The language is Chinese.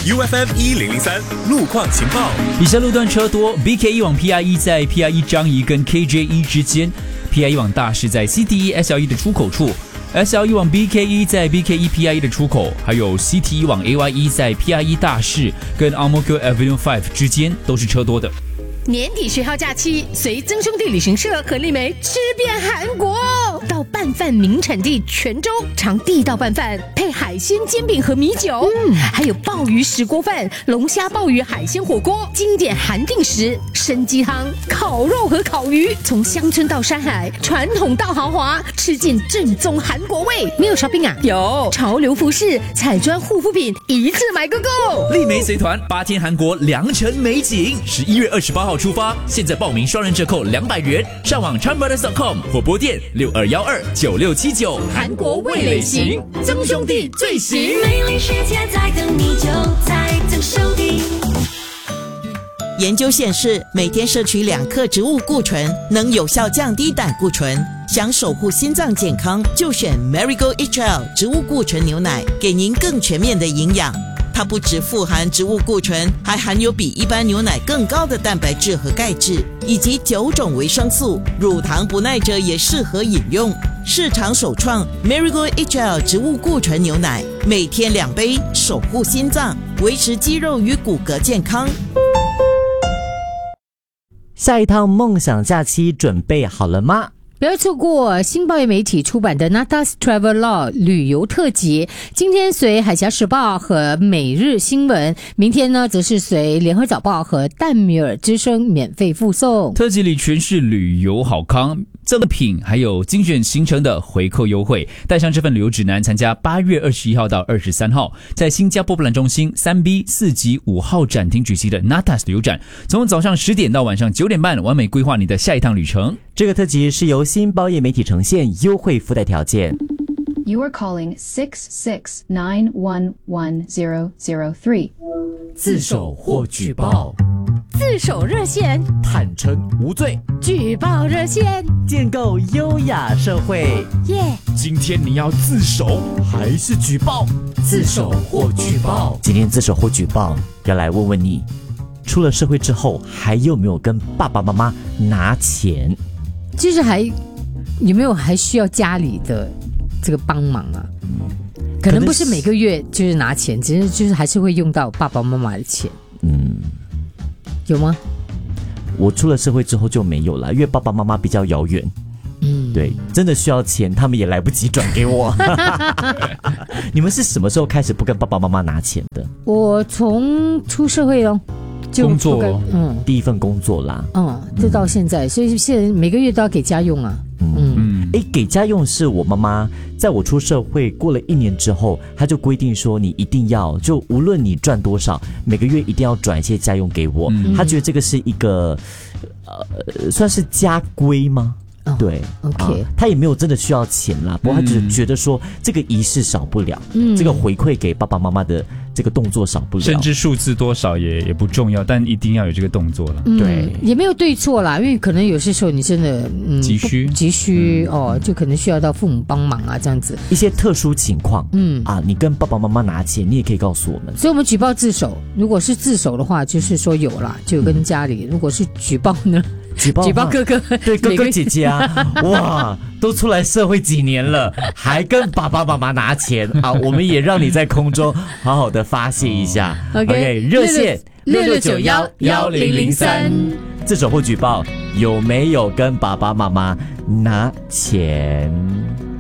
UFM 1003路况情报。 以下路段车多 ，BK1 往 PRE 在 PRE 张仪跟 KJ1 之间 ，PRE 往大市在 CT1 SL1 的出口处。SL1 往 BK1 在 BK1 PRE 的出口，还有 CT1 往 AY1 在 PRE 大市跟 Ang-Mo-Kio Avenue 5之间都是车多的。 年底学号假期，随曾兄弟旅行社和丽梅吃遍韩国，到拌饭名产地泉州尝地道拌饭，配海鲜煎饼和米酒，还有鲍鱼石锅饭、龙虾鲍鱼海鲜火锅，经典韩定食、参鸡汤、烤肉和烤鱼，从乡村到山海，传统到豪华，吃尽正宗韩国味。没有 shopping 啊？有潮流服饰、彩妆护肤品，一次买个够。 丽梅随团8天韩国良辰美景，11月28号出发，现在报名双人折扣200元，上网 chanbrothers.com 或拨电62129679。 韩国味蕾行，曾兄弟最行。 美丽世界在等你，就在曾兄弟。 研究显示，每天摄取2克植物固醇，能有效降低胆固醇。想守护心脏健康，就选 Marigold HL 植物固醇牛奶，给您更全面的营养。它不只富含植物固醇，还含有比一般牛奶更高的蛋白质和钙质，以及9种维生素。乳糖不耐者也适合饮用。市场首创 Marigold HL 植物固醇牛奶，每天2杯，守护心脏，维持肌肉与骨骼健康。 下一趟梦想假期准备好了吗？ 不要错过新报业媒体出版的 Natas Travel Law 旅游特辑，今天随海峡时报和每日新闻，明天呢则是随联合早报和淡米尔之声免费附送。 特辑里全是旅游好康、赠品，还有精选行程的回扣优惠。带上这份旅游指南，参加8月21号到23号在新加坡博览中心 3B 4级5号展厅举行的 Natas 旅游展，从早上10点到晚上9点半，完美规划你的下一趟旅程。 这个特辑是由新报业媒体呈现，优惠附带条件。 You are calling 6691103. 自首或举报， 自首热线， 坦诚无罪， 举报热线， 建构优雅社会。 耶！ 今天你要自首还是举报？ 自首或举报。今天自首或举报，要来问问你，出了社会之后，还有没有跟爸爸妈妈拿钱？ 就是有没有还需要家里的这个帮忙啊？可能不是每个月就是拿钱，只是就是还是会用到爸爸妈妈的钱。有吗？ 我出了社会之后就没有了，因为爸爸妈妈比较遥远。对，真的需要钱，他们也来不及转给我。你们是什么时候开始不跟爸爸妈妈拿钱的？ 我从出社会就工作第一份工作啦， 就到现在，所以现在每个月都要给家用啊。 给家用是我妈妈在我出社会过了1年之后，她就规定说你一定要，就无论你赚多少，每个月一定要转一些家用给我。她觉得这个是一个算是家规吗？对 ，OK， 他也没有真的需要钱啦，不过他只是觉得说这个仪式少不了，这个回馈给爸爸妈妈的这个动作少不了， 甚至数字多少也不重要，但一定要有这个动作了。 对， 也没有对错啦，因为可能有些时候你真的急需就可能需要到父母帮忙啊，这样子一些特殊情况，你跟爸爸妈妈拿钱，你也可以告诉我们。 所以我们举报自首，如果是自首的话，就是说有啦，就跟家里；如果是举报呢？举报哥哥， 对哥哥姐姐啊，哇，都出来社会几年了，还跟爸爸妈妈拿钱啊！我们也让你在空中好好的发泄一下。OK， 热线 66911003， 自首或举报，有没有跟爸爸妈妈拿钱？